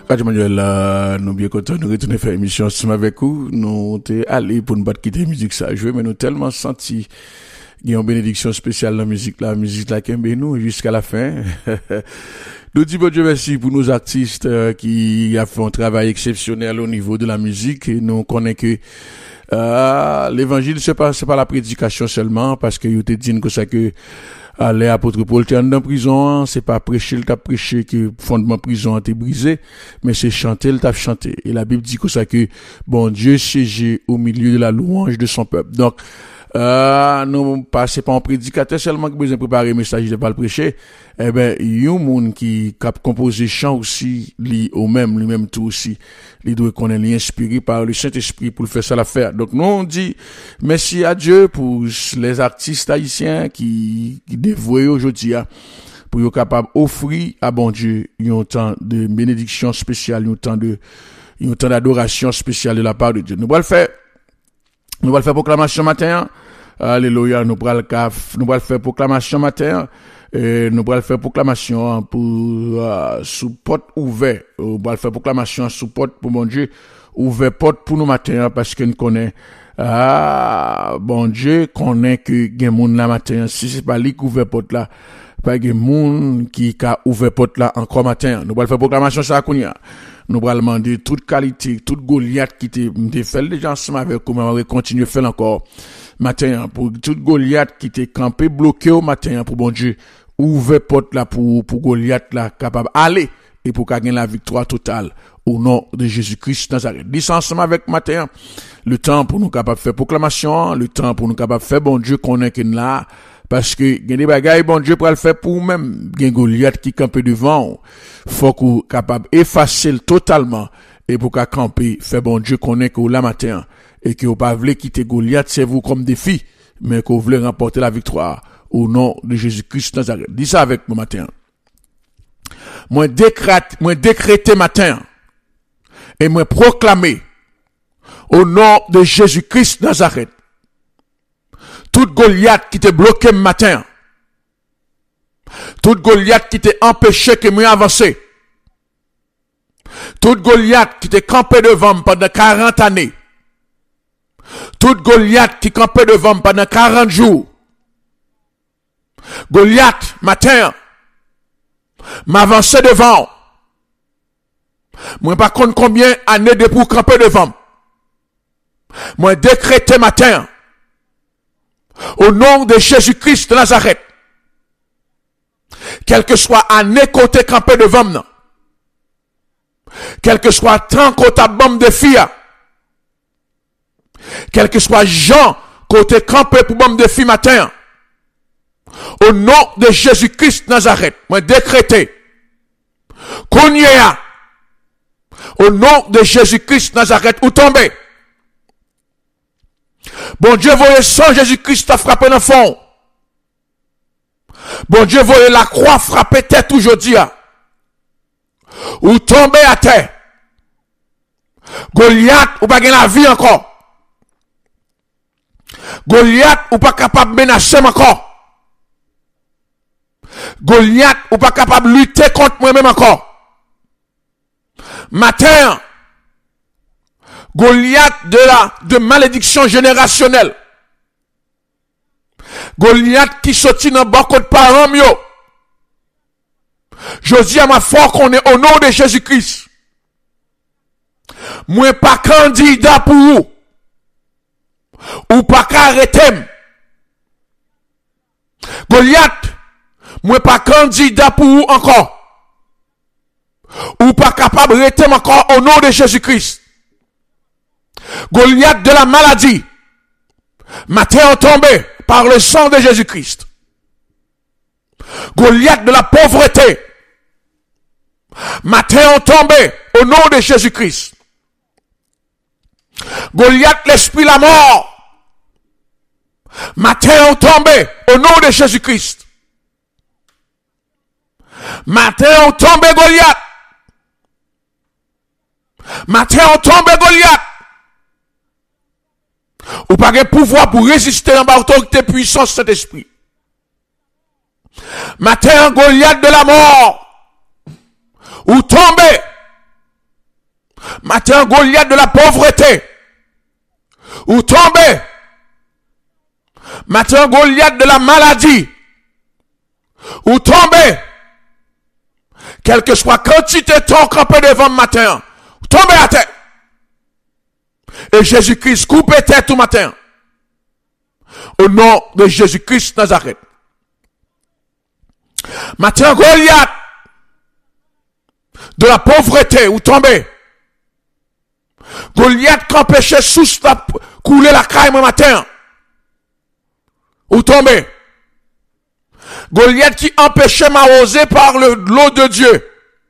Radio Manuel, nous bien contents de retourner faire émission ensemble avec vous. Nous t'es allé pour ne pas quitter la musique ça jouer, mais nous tellement senti qu'il y a une bénédiction spéciale dans la musique là qui nous jusqu'à la fin. Nous disons bon Dieu merci pour nos artistes qui a fait un travail exceptionnel au niveau de la musique et nous connaissons que l'évangile c'est pas la prédication seulement parce que vous te dit que ça que les apôtres Paul étaient en prison, c'est pas prêcher, il t'a prêché que fondement prison a été brisé, mais c'est chanter, il t'a chanté. Et la Bible dit que ça que bon Dieu siège au milieu de la louange de son peuple. Donc non pas c'est pas un prédicateur seulement qui besoin préparer message de pas le prêcher. Eh ben il y a un monde qui cap composer chant aussi lui-même tout aussi. Il doit connaître inspiré par le Saint-Esprit pour le faire ça l'affaire. Donc nous on dit merci à Dieu pour les artistes haïtiens qui dévoués aujourd'hui pour être capable d'offrir à bon Dieu un temps de bénédiction spéciale, un temps d'adoration spéciale de la part de Dieu. Nous allons faire proclamation matin. Alléluia, nous allons faire proclamation matin. Et nous allons faire proclamation pour sous porte ouvert. Nous allons faire proclamation sous porte pour mon Dieu ouvert porte pour nous matin parce que nous connaît bon Dieu connaît que gen moun la matin si c'est pas lui qui ouvert porte là pas gen moun qui a ouvert porte là encore matin. Nous allons faire proclamation ça kounya. Nous allons demander toute qualité, toute Goliath qui te fait déjà ensemble avec comment on va continuer faire encore matin pour toute Goliath qui te campé bloqué au matin pour bon Dieu ouvre porte là pour Goliath là capable aller et pour gagner la victoire totale au nom de Jésus-Christ Nazareth. Dis ensemble avec matin le temps pour nous capable faire proclamation, le temps pour nous capable faire bon Dieu connaît que là parce que il y a des bagailles bon Dieu pour le faire pour même gen Goliath qui camper devant faut qu'on capable effacer totalement et pour qu'à camper fait bon Dieu connaît que la matin et que vous pas voulez quitter Goliath c'est vous comme défi mais que vous voulez remporter la victoire au nom de Jésus-Christ Nazareth. Dis ça avec moi matin. Moi décréter matin et moi proclamer au nom de Jésus-Christ Nazareth. Toute Goliath qui te bloqué matin. Toute Goliath qui te empêché que moi avancer. Toute Goliath qui te campé devant pendant 40 années. Toute Goliath qui campait devant pendant 40 jours. Goliath, matin, m'avançait devant. Moi, pas compte combien années de pour camper devant. Moi, décrété matin, au nom de Jésus-Christ de Nazareth, quel que soit année côté camper devant, non. Quel que soit temps côté bombe de filles, quel que soit Jean côté camper pour bombe de filles matin, au nom de Jésus-Christ Nazareth, moi décrété, qu'on y est, au nom de Jésus-Christ Nazareth, où tomber. Bon Dieu, voyez sang Jésus-Christ a frappé dans le fond. Bon Dieu, voyez la croix frapper tête aujourd'hui. Ou tomber à terre. Goliath, ou pas gagner la vie encore. Goliath, ou pas capable de menacer encore. Goliath, ou pas capable de lutter contre moi-même encore. Matin, Goliath de malédiction générationnelle. Goliath qui sortit dans beaucoup de parents mieux. Je dis à ma foi qu'on est au nom de Jésus-Christ. Moi pas candidat pour vous. Ou pas arrêter. Goliath, moi pas candidat pour vous encore. Ou pas capable d'arrêter encore au nom de Jésus-Christ. Goliath de la maladie, matin tombé par le sang de Jésus-Christ. Goliath de la pauvreté, matin tombé au nom de Jésus-Christ. Goliath l'esprit la mort, matin tombé au nom de Jésus-Christ. Matin tombé Goliath. Matin tombé Goliath. Ou pas de pouvoir pour résister à l'autorité puissance de cet esprit. Matin, Goliath de la mort. Ou tomber Matin, Goliath de la pauvreté. Ou tombé. Matin, Goliath de la maladie. Ou tombé. Quelle que soit quantité de temps campé devant le matin. Ou tombé à terre. Et Jésus-Christ coupe tête tout matin. Au nom de Jésus-Christ Nazareth. Matin, Goliath de la pauvreté ou tombé. Goliath qui empêchait sous couler la caille le matin. Ou tombé. Goliath qui empêchait m'arroser par l'eau de Dieu.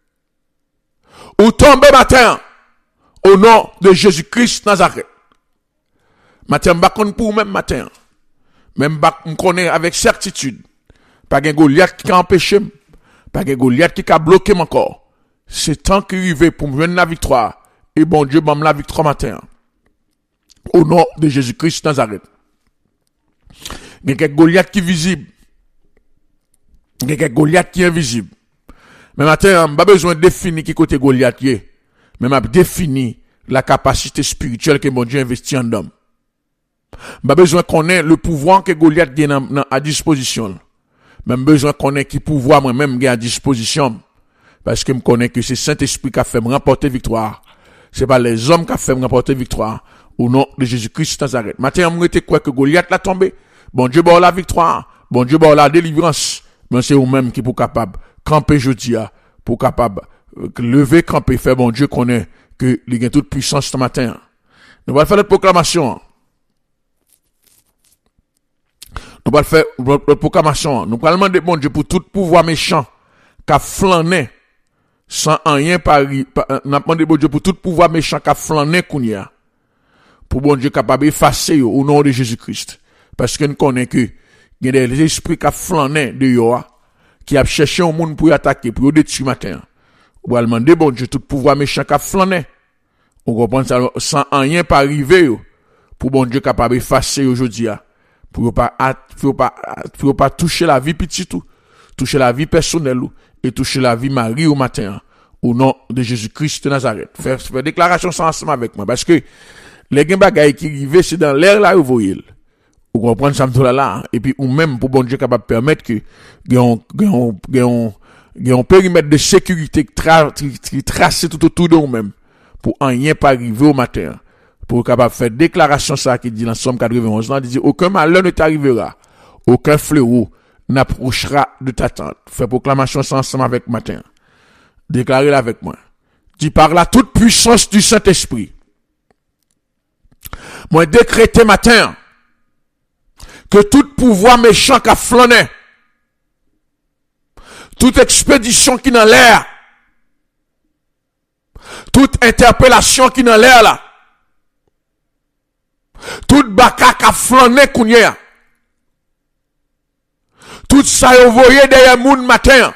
Ou tombé matin. Au nom de Jésus-Christ Nazareth. Matin, je pour même matin. Même je connais avec certitude. Pas de Goliath qui a empêché. Pas de Goliath qui a bloqué mon corps. C'est temps qu'il arrive pour me donner la victoire. Et bon Dieu m'a la victoire matin. Au nom de Jésus-Christ Nazareth. Il y a quelques Goliath qui est visible. Il y a quelques Goliath qui est invisible. Mais matin, je n'ai pas besoin de définir qui côté Goliath est. Mais je définir la capacité spirituelle que mon Dieu investit en homme. Je n'ai pas besoin qu'on ait le pouvoir que Goliath a à disposition. Même besoin qu'on ait qui pouvoir moi-même à disposition. Parce que je connais que c'est Saint-Esprit qui a fait me remporter victoire. C'est pas les hommes qui a fait me remporter victoire. Au nom de Jésus-Christ Nazareth. Matin, on était quoi que Goliath l'a tombé. Bon Dieu, bon la victoire. Bon Dieu, bon la délivrance. Mais c'est vous-même qui pour capable camper jeudi, pour capable lever, camper, faire bon Dieu connaît que il a toute puissance ce matin. Nous allons faire notre proclamation. Nous allons faire notre proclamation. Nous allons demander bon Dieu pour tout pouvoir méchant qui a flâné sans rien pari. Nous allons demander bon Dieu pour tout pouvoir méchant qui a flâné kounia. Pour bon Dieu capable effacer au nom de Jésus-Christ. Parce que nous connaissons que il y a des esprits qui a flâné de Yoa, qui a cherché un monde pour y attaquer, pour y détruire matin. Ou allons demander bon Dieu tout pouvoir méchant qui a flâné. On comprend ça sans rien pas arriver pour bon Dieu capable effacer aujourd'hui pour pas toucher la vie petite tout, toucher la vie personnelle et toucher la vie Marie au matin au nom de Jésus-Christ de Nazareth. Faire déclaration sans ensemble avec moi parce que les bagailles qui arrivent c'est dans l'air là où vous voyez. Vous comprenez ça là et puis ou même pour bon Dieu capable permettre que un périmètre de sécurité qui tracé tout autour de nous-mêmes pour rien pas arriver au matin pour capable faire déclaration ça qui dit dans Somme 91 là dit aucun malheur ne t'arrivera aucun fléau n'approchera de ta tente. Fais proclamation ça ensemble avec matin. Déclarez-le avec moi. Dis par la toute puissance du Saint-Esprit. Moi décréter matin que tout pouvoir méchant qu'a flâné, toute expédition qui dans l'air, toute interpellation qui dans l'air là, toute baka qu'a flâné kounya, tout ça yon voyé derrière moun matin,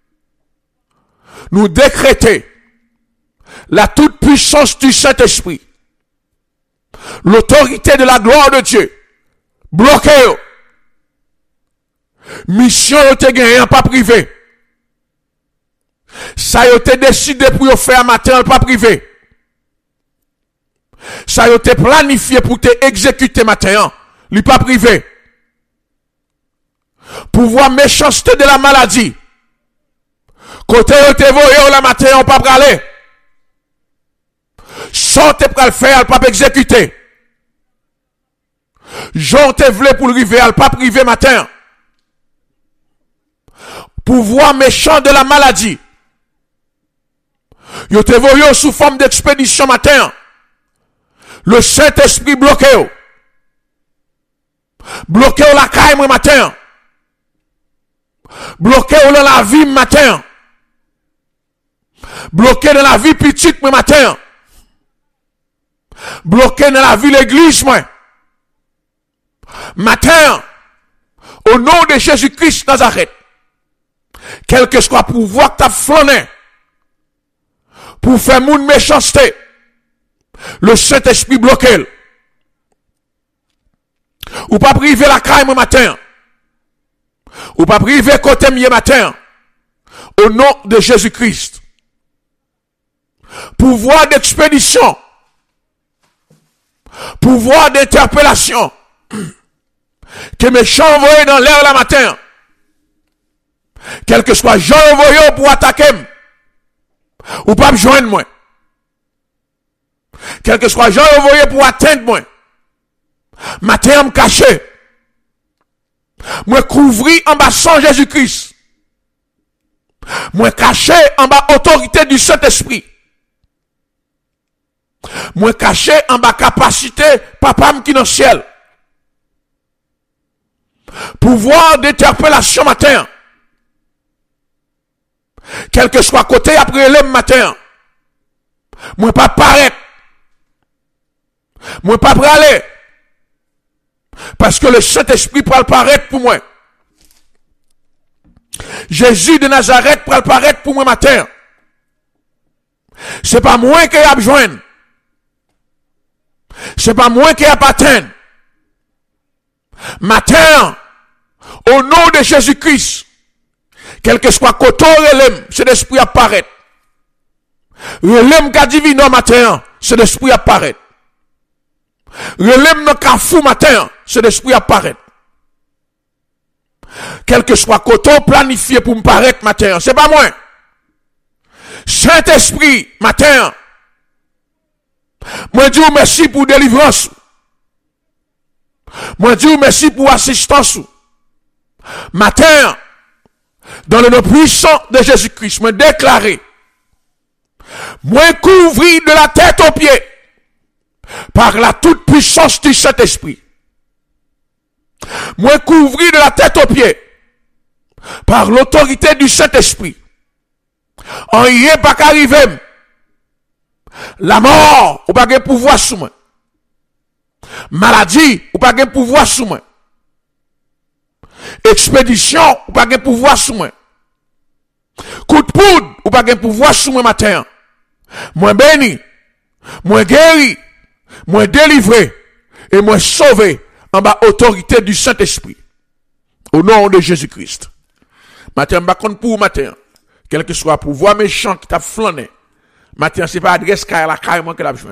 nous décréter la toute puissance du Saint-Esprit, l'autorité de la gloire de Dieu, bloqué. Mission yo te gagné pas privé. Ça yo te décidé pour yo faire matin pas privé. Ça yo te planifié pour te exécuter matin, li pas privé. Pouvoir méchanceté de la maladie. Côté yo te voyé la matin on pas praler. Sortez pour le faire, pas exécuter. Jean te vle pour le river, pas privé matin. Pouvoir méchant de la maladie. Yo te voyé sous forme d'expédition matin. Le Saint-Esprit bloqué. Bloqué la caille matin. Bloqué dans la vie matin. Bloqué dans la vie petite matin. Bloqué dans la vie l'église moi. Matin, au nom de Jésus-Christ Nazareth, quel que soit pouvoir que tu as flâné, pour faire moun méchanceté, le Saint-Esprit bloqué. Ou pas priver la caille matin. Ou pas priver côté mieux matin. Au nom de Jésus-Christ. pouvoir d'expédition, pouvoir d'interpellation, que méchant envoyé dans l'air la matin, quel que soit Jean envoyé pour attaquer, ou pas me joindre moi, quel que soit Jean envoyé pour atteindre moi, matin me caché, moi couvri en bas sans Jésus-Christ, moi caché en bas autorité du Saint-Esprit, moi caché en bas capacité papa qui dans le ciel, pouvoir d'interpellation matin, quel que soit côté après le matin, moi pas paraître, moi pas praler, parce que le Saint-Esprit peut paraître pour moi. Jésus de Nazareth peut paraître pour moi matin. C'est pas moi qui a besoin. C'est pas moi qui a atteint. Matin, au nom de Jésus-Christ, quel que soit côté relève, c'est l'esprit apparaît. Relève qu'a divin matin, c'est l'esprit apparaît. Relève dans cafou matin, c'est l'esprit apparaît. Quel que soit côté planifié pour me paraître matin, c'est pas moi. Saint-Esprit matin, moi dis merci pour délivrance. Moi dis merci pour assistance. Matin, dans le nom puissant de Jésus-Christ, moi déclaré, moi couvri de la tête aux pieds par la toute puissance du Saint-Esprit. Moi couvri de la tête aux pieds par l'autorité du Saint-Esprit. En y est pas qu'arriver. La mort, ou pas de pouvoir sur moi. Maladie, ou pas de pouvoir sur moi. Expédition, ou pas de pouvoir sur moi. Coup de poudre, ou pas de pouvoir sur moi matin. Moi béni, moi guéri, moi délivré, et moi sauvé en bas autorité du Saint-Esprit. Au nom de Jésus-Christ. Matin, je compte pour matin. Quel que soit pouvoir méchant qui t'a flâné. Matin, c'est pas adresse à la carrément que l'a besoin.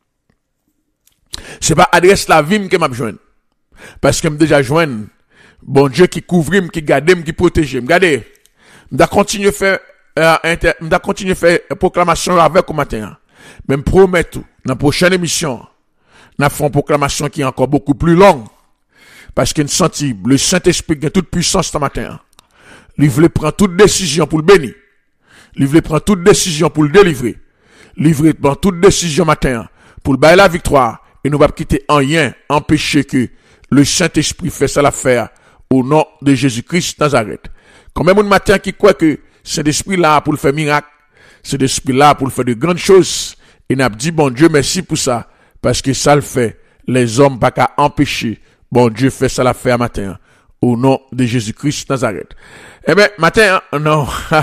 C'est pas adresse la vie que m'a besoin. Parce que déjà joint bon Dieu qui couvre, qui garde, qui protège. Regardez, m'da continuer faire proclamation avec au matin. Même promettre dans la prochaine émission, n'a fait une proclamation qui est encore beaucoup plus longue. Parce qu'il senti le Saint-Esprit qui a toute puissance ce matin. Il veut prendre toute décision pour le bénir. Il veut prendre toute décision pour le délivrer. Il veut prendre toute décision matin pour le bailler la victoire. Et nous ne va pas quitter en rien, empêcher que le Saint-Esprit fait ça l'affaire au nom de Jésus-Christ Nazareth. Quand même un matin qui croit que cet esprit là pour le faire miracle, cet esprit là pour le faire de grandes choses. Et n'a dit bon Dieu merci pour ça. Parce que ça le fait. Les hommes pas qu'à empêcher. Bon Dieu fait ça l'affaire matin. Au nom de Jésus-Christ Nazareth. Eh ben, matin, non.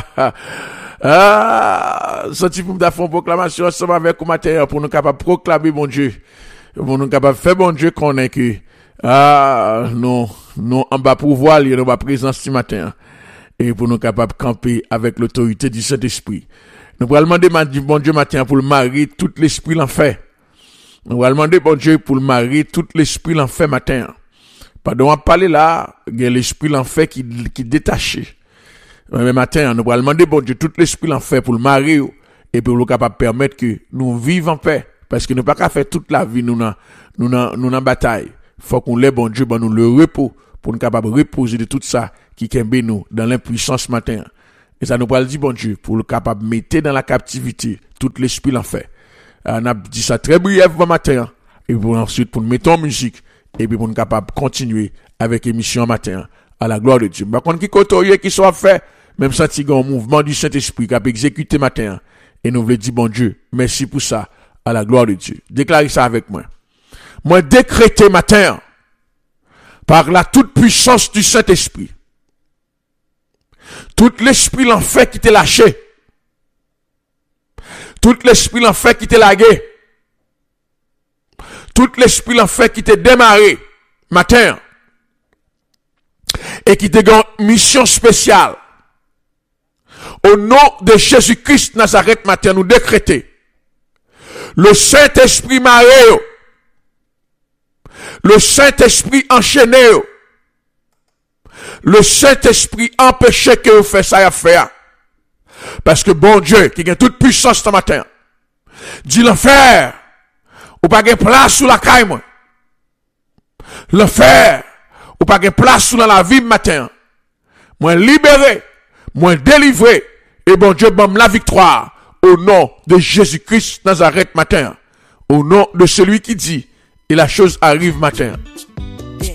Sorti pour me faire une proclamation ensemble avec vous matin pour nous capables de proclamer bon Dieu. Pour nous capables de faire bon Dieu qu'on est que, nous, en bas pouvoir, il y a notre présence ce matin. Et pour nous capables de camper avec l'autorité du Saint-Esprit. Nous allons demander bon Dieu matin pour le marier tout l'esprit l'enfer. Nous allons demander bon Dieu pour le marier tout l'esprit l'enfer matin. Pardon, on parler là, il y a l'esprit l'enfer qui détaché. Mais matin, nous allons demander bon Dieu tout l'esprit l'enfer pour le marier et pour le capable permettre que nous vivions en paix. Parce que nous ne pouvons pas faire toute la vie, nous en bataille. Faut qu'on l'ait bon Dieu, bon nous le repos, pour nous capable reposer de tout ça qui kembe nous dans l'impuissance matin. Et ça nous parle dit bon Dieu, pour le capable mettre dans la captivité tout l'esprit l'enfer. On a dit ça très brièvement matin, et pour ensuite pour nous mettre en musique, et puis pour nous capable continuer avec émission matin, à la gloire de Dieu. Par contre, qui côtoie, qui soit fait, même ça, il y a un mouvement du Saint-Esprit qui a exécuté matin, et nous voulons dire bon Dieu, merci pour ça, à la gloire de Dieu. Déclarez ça avec moi. Moi, décréter matin, par la toute puissance du Saint-Esprit, tout l'esprit l'enfer qui t'est lâché, tout l'esprit l'enfer qui t'est lagué, tout l'esprit l'enfer qui t'est démarré matin, et qui t'est une mission spéciale, au nom de Jésus-Christ Nazareth matin, nous décréter Le Saint-Esprit maré, le Saint-Esprit enchaîné, le Saint-Esprit empêché que vous fassiez ça à faire. Parce que bon Dieu, qui a toute puissance ce matin, dit l'enfer, ou pas de place sous la caille, moi. L'enfer, ou pas de place sous la vie matin. Moi libéré, moi délivré, et bon Dieu donne la victoire au nom de Jésus-Christ Nazareth matin. Au nom de celui qui dit, et la chose arrive matin.